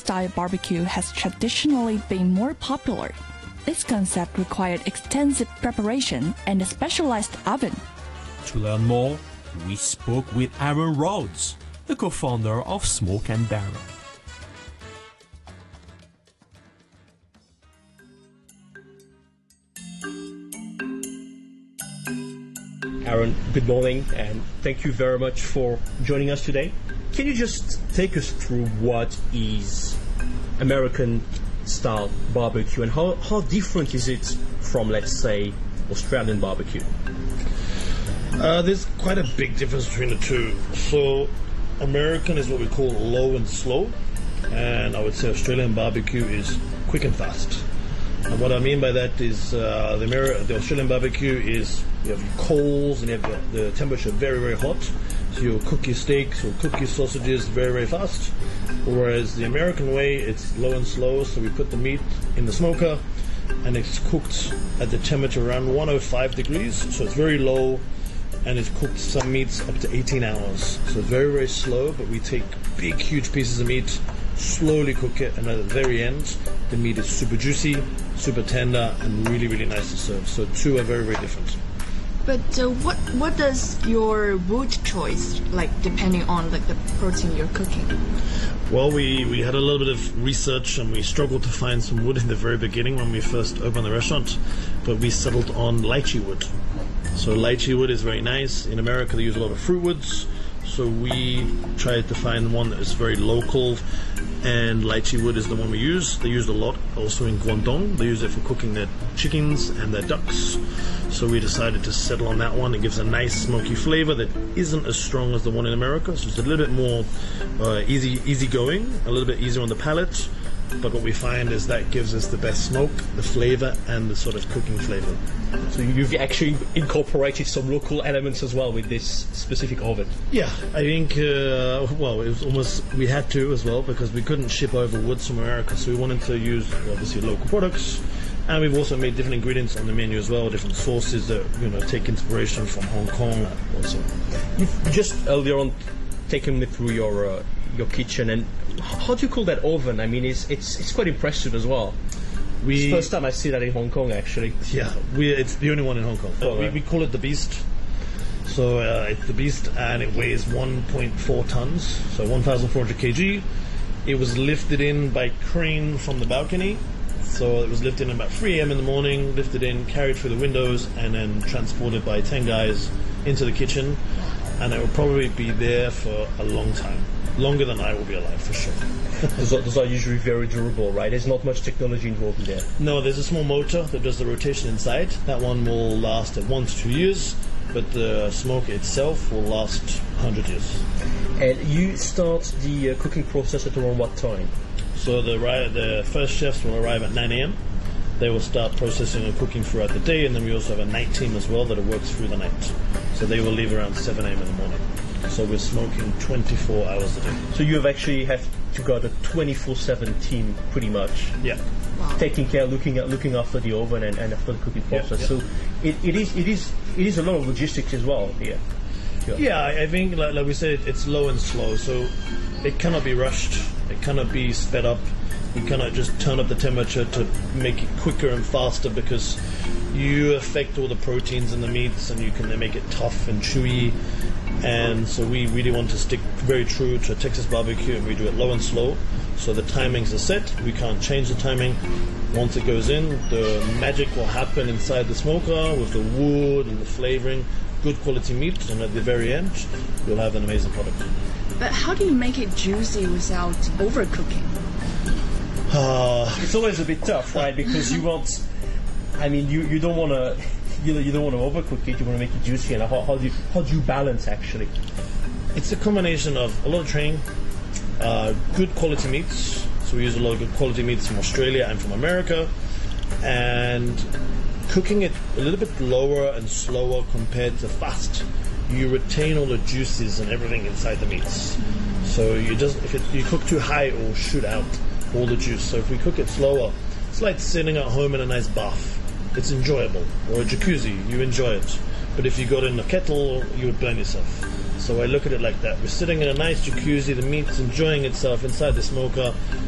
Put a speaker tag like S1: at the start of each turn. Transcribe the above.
S1: style barbecue has traditionally been more popular. This concept required extensive preparation and a specialized oven.
S2: To learn more, we spoke with Aaron Rhodes, the co-founder of Smoke and Barrel.
S3: Aaron, good morning, and thank you very much for joining us today. Can you just take us through what is American-style barbecue, and how different is it from, let's say, Australian barbecue?
S4: There's quite a big difference between the two. So, American is what we call low and slow, and I would say Australian barbecue is quick and fast. And what I mean by that is the Australian barbecue is you have your coals and you have the temperature very, very hot. So you'll cook your steaks, you'll cook your sausages very, very fast. Whereas the American way, it's low and slow. So we put the meat in the smoker and it's cooked at the temperature around 105 degrees. So it's very low and it's cooked some meats up to 18 hours. So very, very slow, but we take big, huge pieces of meat, slowly cook it, and at the very end, the meat is super juicy, super tender, and really, really nice to serve. So two are very, very different.
S1: But what does your wood choice like depending on like the protein you're cooking?
S4: Well, we had a little bit of research and we struggled to find some wood in the very beginning when we first opened the restaurant, but we settled on lychee wood. So lychee wood is very nice. In America, they use a lot of fruit woods. So we tried to find one that is very local, and lychee wood is the one we use. They use it a lot also in Guangdong. They use it for cooking their chickens and their ducks. So we decided to settle on that one. It gives a nice smoky flavor that isn't as strong as the one in America. So it's a little bit more easy going, a little bit easier on the palate. But what we find is that gives us the best smoke, the flavor, and the sort of cooking flavor.
S3: So you've actually incorporated some local elements as well with this specific oven.
S4: Yeah, I think, well, it was almost, we had to as well because we couldn't ship over woods from America. So we wanted to use, obviously, local products. And we've also made different ingredients on the menu as well, different sauces that, take inspiration from Hong Kong also.
S3: You've just earlier on taken me through your kitchen, and how do you call that oven? I mean, it's quite impressive as well. It's the first time I see that in Hong Kong, actually.
S4: Yeah, it's the only one in Hong Kong. We call it the Beast. So it's the Beast, and it weighs 1.4 tons, so 1,400 kg. It was lifted in by crane from the balcony. So it was lifted in about 3 a.m. in the morning, lifted in, carried through the windows, and then transported by 10 guys into the kitchen. And it will probably be there for a long time. Longer than I will be alive, for sure.
S3: Those are usually very durable, right? There's not much technology involved in there.
S4: No, there's a small motor that does the rotation inside. That one will last at 1 to 2 years, but the smoke itself will last 100 years.
S3: And you start the cooking process at around what time?
S4: So the first chefs will arrive at 9 a.m. They will start processing and cooking throughout the day, and then we also have a night team as well that works through the night. So they will leave around 7 a.m. in the morning. So we're smoking 24 hours a day. So
S3: you have actually have to got a 24/7 team, pretty much.
S4: Yeah.
S1: Wow.
S3: Taking care, looking after the oven and after the cooking process.
S4: Yeah.
S3: So it is a lot of logistics as well here.
S4: Yeah, I think like we said, it's low and slow. So it cannot be rushed. It cannot be sped up. You cannot just turn up the temperature to make it quicker and faster because you affect all the proteins in the meats and you can make it tough and chewy. And so we really want to stick very true to a Texas barbecue, and we do it low and slow. So the timings are set. We can't change the timing. Once it goes in, the magic will happen inside the smoker with the wood and the flavoring. Good quality meat, and at the very end, you'll have an amazing product.
S1: But how do you make it juicy without overcooking?
S3: It's always a bit tough, right? Because you want, I mean, you don't want to. You don't want to overcook it. You want to make it juicy. And how do you balance actually?
S4: It's a combination of a lot of training, good quality meats. So we use a lot of good quality meats from Australia and from America, and cooking it a little bit lower and slower compared to fast. You retain all the juices and everything inside the meats. So if you cook too high, it will shoot out all the juice. So if we cook it slower, it's like sitting at home in a nice bath. It's enjoyable. Or a jacuzzi, you enjoy it. But if you got in a kettle, you would burn yourself. So I look at it like that. We're sitting in a nice jacuzzi, the meat's enjoying itself inside the smoker.